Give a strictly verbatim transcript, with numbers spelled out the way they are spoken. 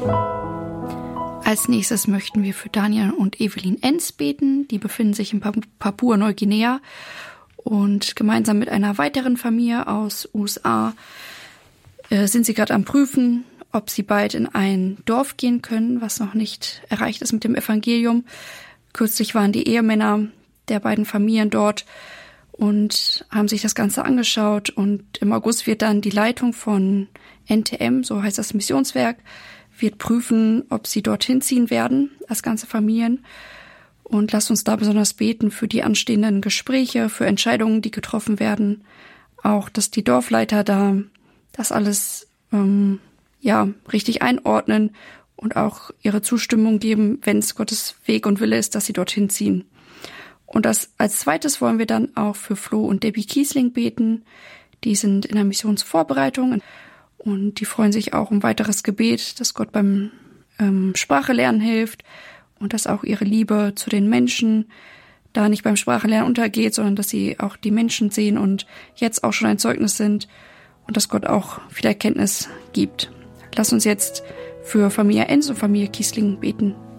Als nächstes möchten wir für Daniel und Evelyn Enns beten. Die befinden sich in Papua-Neuguinea und gemeinsam mit einer weiteren Familie aus U S A äh, sind sie gerade am Prüfen, ob sie bald in ein Dorf gehen können, was noch nicht erreicht ist mit dem Evangelium. Kürzlich waren die Ehemänner der beiden Familien dort und haben sich das Ganze angeschaut. Und im August wird dann die Leitung von N T M, so heißt das Missionswerk, wird prüfen, ob sie dorthin ziehen werden, als ganze Familien. Und lasst uns da besonders beten für die anstehenden Gespräche, für Entscheidungen, die getroffen werden. Auch, dass die Dorfleiter da das alles ähm, ja richtig einordnen und auch ihre Zustimmung geben, wenn es Gottes Weg und Wille ist, dass sie dorthin ziehen. Und das als zweites wollen wir dann auch für Flo und Debbie Kiesling beten. Die sind in der Missionsvorbereitung und die freuen sich auch um weiteres Gebet, dass Gott beim ähm, Sprachelernen hilft und dass auch ihre Liebe zu den Menschen da nicht beim Sprachelernen untergeht, sondern dass sie auch die Menschen sehen und jetzt auch schon ein Zeugnis sind und dass Gott auch viel Erkenntnis gibt. Lass uns jetzt für Familie Enns und Familie Kiesling beten.